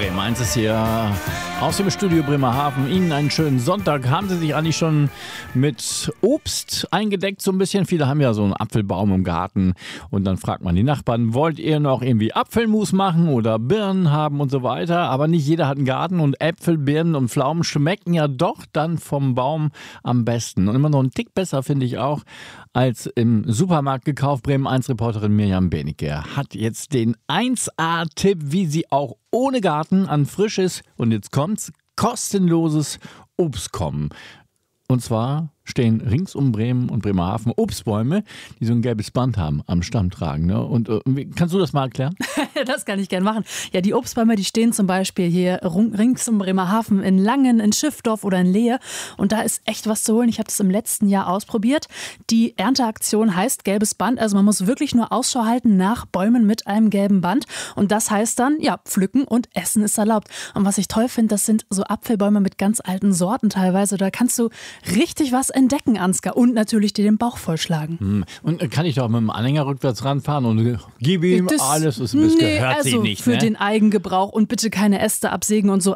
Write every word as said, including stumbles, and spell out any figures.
Bremen eins ist hier aus dem Studio Bremerhaven. Ihnen einen schönen Sonntag. Haben Sie sich eigentlich schon mit Obst eingedeckt so ein bisschen? Viele haben ja so einen Apfelbaum im Garten und dann fragt man die Nachbarn, wollt ihr noch irgendwie Apfelmus machen oder Birnen haben und so weiter? Aber nicht jeder hat einen Garten und Äpfel, Birnen und Pflaumen schmecken ja doch dann vom Baum am besten. Und immer noch einen Tick besser finde ich auch als im Supermarkt gekauft. Bremen eins Reporterin Mirjam Benecke hat jetzt den eins A-Tipp, wie Sie auch ohne Garten an frisches, und jetzt kommt's, kostenloses Obst kommen. Und zwar stehen rings um Bremen und Bremerhaven Obstbäume, die so ein gelbes Band haben am Stamm tragen. Ne? Und äh, kannst du das mal erklären? Das kann ich gerne machen. Ja, die Obstbäume, die stehen zum Beispiel hier rings um Bremerhaven in Langen, in Schiffdorf oder in Lehe. Und da ist echt was zu holen. Ich habe das im letzten Jahr ausprobiert. Die Ernteaktion heißt gelbes Band. Also man muss wirklich nur Ausschau halten nach Bäumen mit einem gelben Band. Und das heißt dann, ja, pflücken und essen ist erlaubt. Und was ich toll finde, das sind so Apfelbäume mit ganz alten Sorten teilweise. Da kannst du richtig was entdecken, Ansgar. Und natürlich dir den Bauch vollschlagen. Und kann ich doch mit dem Anhänger rückwärts ranfahren und gib ihm das, alles, was ein bisschen nee, hört also sich nicht. Für Ne? den Eigengebrauch und bitte keine Äste absägen und so.